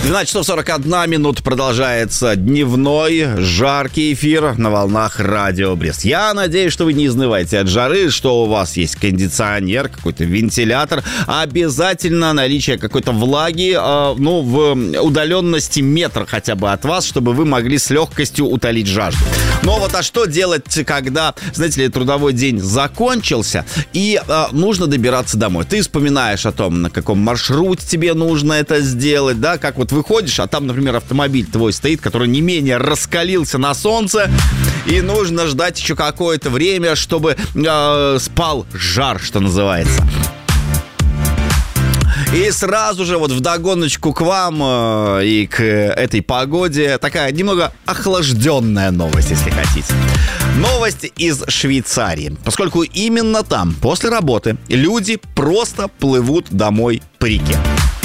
12 часов 41 минута продолжается дневной жаркий эфир на волнах Радио Брест. Я надеюсь, что вы не изнываете от жары, что у вас есть кондиционер, какой-то вентилятор. Обязательно наличие какой-то влаги, в удаленности метра хотя бы от вас, чтобы вы могли с легкостью утолить жажду. Но вот а что делать, когда, знаете ли, трудовой день закончился и нужно добираться домой? Ты вспоминаешь о том, на каком маршруте тебе нужно это сделать, да, как вот выходишь, а там, например, автомобиль твой стоит, который не менее раскалился на солнце, и нужно ждать еще какое-то время, чтобы спал жар, что называется. И сразу же вот вдогоночку к вам и к этой погоде такая немного охлажденная новость, если хотите. Новость из Швейцарии. Поскольку именно там, после работы, люди просто плывут домой по реке.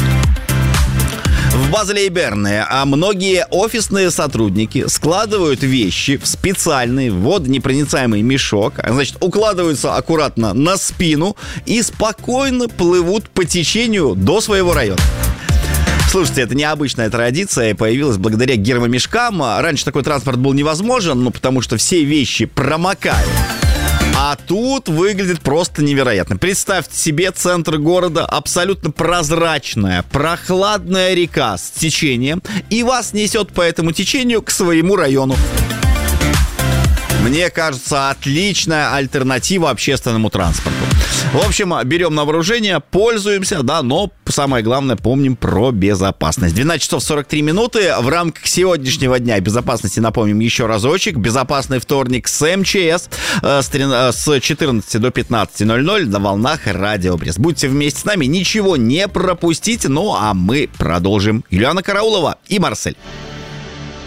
В Базеле-и-Берне многие офисные сотрудники складывают вещи в специальный водонепроницаемый мешок, значит, укладываются аккуратно на спину и спокойно плывут по течению до своего района. Слушайте, это необычная традиция, появилась благодаря гермомешкам. Раньше такой транспорт был невозможен, потому что все вещи промокают. А тут выглядит просто невероятно. Представьте себе центр города, абсолютно прозрачная, прохладная река с течением, и вас несет по этому течению к своему району. Мне кажется, отличная альтернатива общественному транспорту. В общем, берем на вооружение, пользуемся, да, но самое главное, помним про безопасность. 12 часов 43 минуты. В рамках сегодняшнего дня безопасности напомним еще разочек. Безопасный вторник с МЧС с 14 до 15:00 на волнах Радио Брест. Будьте вместе с нами, ничего не пропустите. Ну, а мы продолжим. Юлиана Караулова и Марсель.